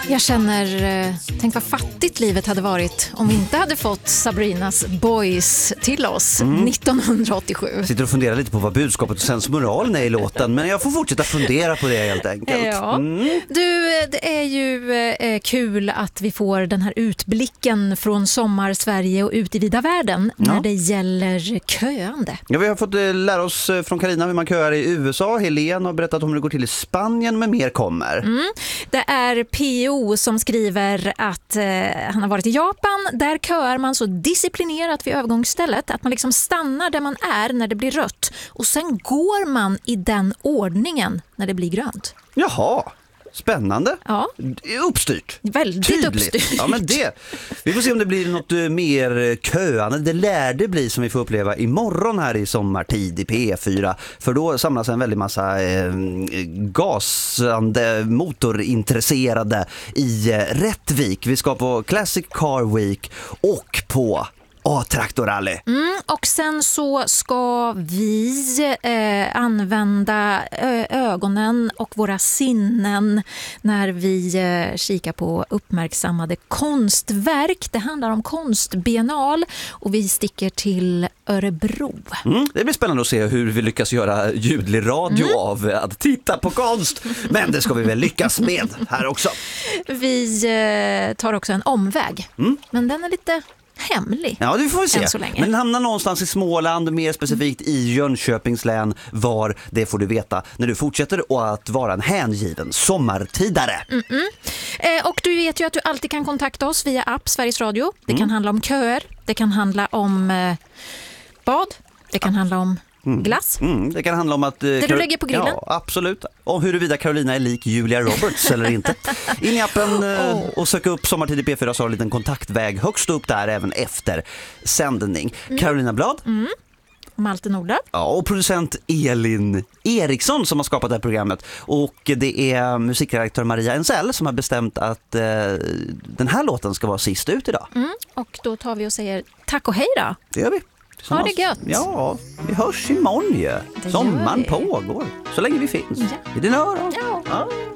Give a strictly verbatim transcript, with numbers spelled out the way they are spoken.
Jag känner, eh, tänk vad fattigt livet hade varit om vi inte hade fått Sabrinas Boys till oss mm. nittonhundraåttiosju. Jag sitter och funderar lite på vad budskapet och sensmoralen är i låten, men jag får fortsätta fundera på det helt enkelt. Ja. Mm. Du, det är ju eh, kul att vi får den här utblicken från sommar Sverige och ut i vida världen ja. när det gäller köande. Ja, vi har fått eh, lära oss från Carina hur man köar i U S A. Helene har berättat om hur det går till i Spanien, men mer kommer. Mm. Det är P O som skriver att eh, han har varit i Japan. Där köar man så disciplinerat vid övergångsstället att man liksom stannar där man är när det blir rött. Och sen går man i den ordningen när det blir grönt. Jaha, spännande. Ja. Uppstyrt. Väldigt Tydligt. uppstyrt. Ja, men det. Vi får se om det blir något mer köande. Det lär det bli som vi får uppleva imorgon här i sommartid i P fyra. För då samlas en väldigt massa eh, gasande motorintresserade i eh, Rättvik. Vi ska på Classic Car Week och på A-traktorrally. Mm, och sen så ska vi eh, använda ö- ögonen och våra sinnen när vi eh, kikar på uppmärksammade konstverk. Det handlar om konstbiennal och vi sticker till Örebro. Mm, det blir spännande att se hur vi lyckas göra ljudlig radio mm. av att titta på konst. Men det ska vi väl lyckas med här också. Vi eh, tar också en omväg. Mm. Men den är lite hemlig. Ja, det får vi se. Men den hamnar någonstans i Småland, mer specifikt i Jönköpings län. Var, det får du veta när du fortsätter att vara en hängiven sommartidare. Mm-mm. Eh, och du vet ju att du alltid kan kontakta oss via app Sveriges Radio. Det mm. kan handla om köer, det kan handla om eh, bad, det kan ja. handla om Mm. glass. Mm, det kan handla om att... Eh, det du lägger på grillen. Ja, absolut. Om huruvida Carolina är lik Julia Roberts eller inte. In i appen eh, oh. och söka upp Sommartid i P fyra så har en liten kontaktväg högst upp där även efter sändning. Mm. Carolina Blad. Mm. Malte Nordlöf. Ja, och producent Elin Eriksson som har skapat det här programmet. Och det är musikredaktör Maria Ensell som har bestämt att eh, den här låten ska vara sist ut idag. Mm. Och då tar vi och säger tack och hej då. Det gör vi. Ha det gött. Ja, vi hörs imorgon ju. Sommaren pågår. Så länge vi finns. Ja. I dina öron. Ja. Ja.